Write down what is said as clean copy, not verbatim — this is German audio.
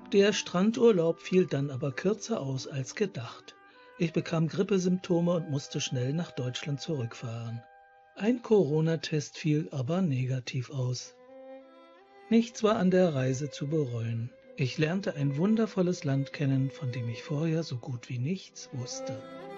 Der Strandurlaub fiel dann aber kürzer aus als gedacht. Ich bekam Grippesymptome und musste schnell nach Deutschland zurückfahren. Ein Corona-Test fiel aber negativ aus. Nichts war an der Reise zu bereuen. Ich lernte ein wundervolles Land kennen, von dem ich vorher so gut wie nichts wusste.